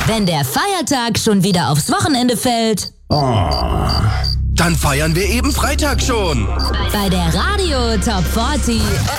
Wenn der Feiertag schon wieder aufs Wochenende fällt. Oh, dann feiern wir eben Freitag schon. Bei der Radio Top 40